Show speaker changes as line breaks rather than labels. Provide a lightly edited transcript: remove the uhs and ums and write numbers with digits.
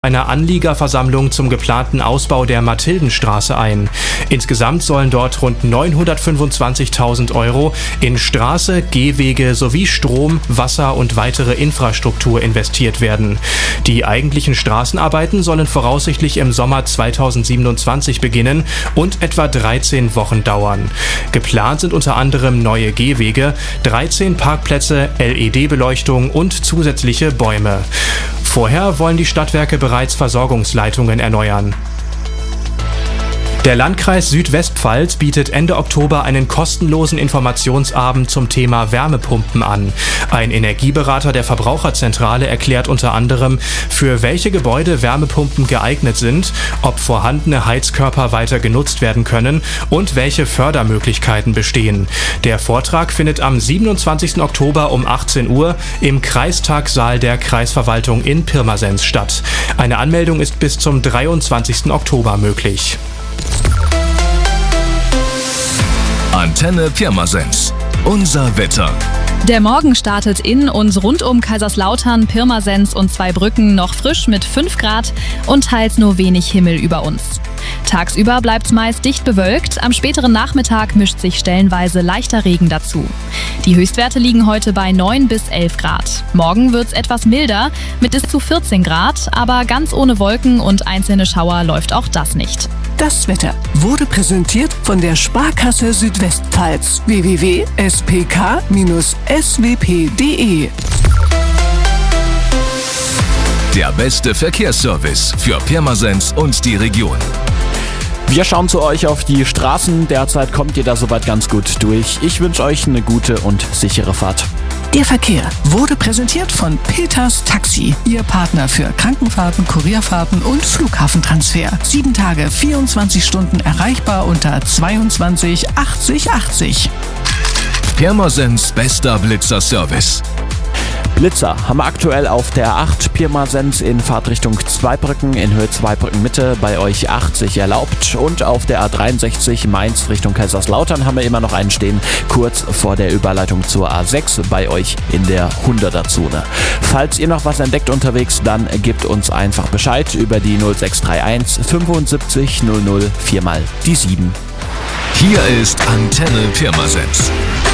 einer Anliegerversammlung zum geplanten Ausbau der Mathildenstraße ein. Insgesamt sollen dort rund 925.000 Euro in Straße, Gehwege sowie Strom, Wasser und weitere Infrastruktur investiert werden. Die eigentlichen Straßenarbeiten sollen voraussichtlich im Sommer 2027 beginnen und etwa 13 Wochen dauern. Geplant sind unter anderem neue Gehwege, 13 Parkplätze, LED-Beleuchtung und zusätzliche Bäume. Vorher wollen die Stadtwerke bereits Versorgungsleitungen erneuern. Der Landkreis Südwestpfalz bietet Ende Oktober einen kostenlosen Informationsabend zum Thema Wärmepumpen an. Ein Energieberater der Verbraucherzentrale erklärt unter anderem, für welche Gebäude Wärmepumpen geeignet sind, ob vorhandene Heizkörper weiter genutzt werden können und welche Fördermöglichkeiten bestehen. Der Vortrag findet am 27. Oktober um 18 Uhr im Kreistagssaal der Kreisverwaltung in Pirmasens statt. Eine Anmeldung ist bis zum 23. Oktober möglich.
Antenne Pirmasens. Unser Wetter.
Der Morgen startet in und rund um Kaiserslautern, Pirmasens und Zweibrücken noch frisch mit 5 Grad und teils nur wenig Himmel über uns. Tagsüber bleibt's meist dicht bewölkt, am späteren Nachmittag mischt sich stellenweise leichter Regen dazu. Die Höchstwerte liegen heute bei 9 bis 11 Grad. Morgen wird's etwas milder mit bis zu 14 Grad, aber ganz ohne Wolken und einzelne Schauer läuft auch das nicht.
Das Wetter wurde präsentiert von der Sparkasse Südwestpfalz. www.spk-swp.de.
Der beste Verkehrsservice für Pirmasens und die Region.
Wir schauen zu euch auf die Straßen. Derzeit kommt ihr da soweit ganz gut durch. Ich wünsche euch eine gute und sichere Fahrt.
Der Verkehr wurde präsentiert von Peters Taxi, Ihr Partner für Krankenfahrten, Kurierfahrten und Flughafentransfer. 7 Tage, 24 Stunden erreichbar unter 22 80 80.
Pirmasens bester Blitzer-Service.
Blitzer haben wir aktuell auf der 8 Pirmasens in Fahrtrichtung Zweibrücken in Höhe Zweibrücken Mitte bei euch 80 erlaubt und auf der A63 Mainz Richtung Kaiserslautern haben wir immer noch einen stehen, kurz vor der Überleitung zur A6 bei euch in der 100er-Zone. Falls ihr noch was entdeckt unterwegs, dann gebt uns einfach Bescheid über die 0631 75 00 4 mal die 7.
Hier ist Antenne Pirmasens.